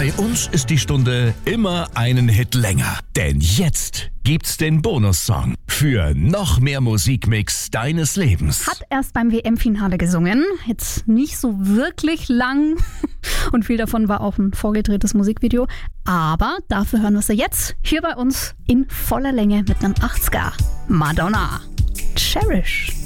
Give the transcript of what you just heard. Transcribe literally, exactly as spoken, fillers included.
Bei uns ist die Stunde immer einen Hit länger. Denn jetzt gibt's den Bonussong für noch mehr Musikmix deines Lebens. Hat erst beim W M-Finale gesungen, jetzt nicht so wirklich lang und viel davon war auch ein vorgedrehtes Musikvideo. Aber dafür hören wir sie jetzt hier bei uns in voller Länge mit einem achtziger. Madonna. Cherish.